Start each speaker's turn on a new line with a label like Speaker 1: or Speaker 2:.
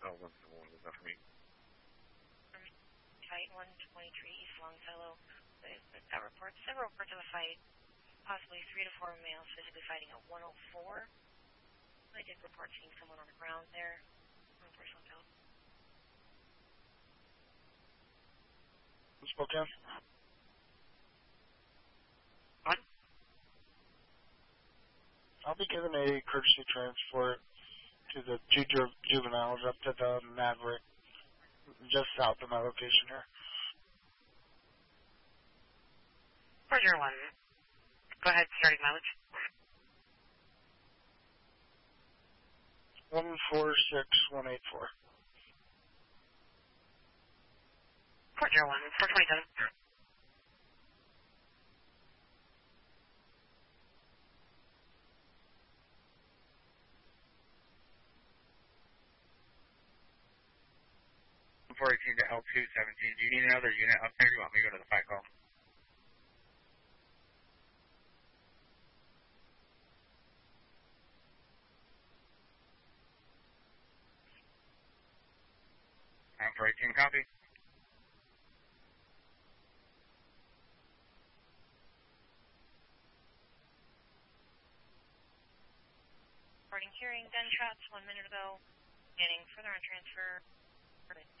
Speaker 1: is that for me?
Speaker 2: Fight 123 East Longfellow. That report, several reports of a fight, possibly 3 to 4 males physically fighting at 104. I did report seeing someone on the ground there. On personal note.
Speaker 3: Spokane?
Speaker 2: What?
Speaker 3: I'll be giving a courtesy transport to the two juveniles up to the Maverick, just south of my location here.
Speaker 2: Roger 1. Go ahead, starting mileage.
Speaker 3: 146184.
Speaker 2: Roger 1, 427.
Speaker 1: To L217. Do you need another unit up there? Do you want me to go to the fight call? I'm 418, copy.
Speaker 2: Reporting hearing gunshots 1 minute ago. Getting further on transfer.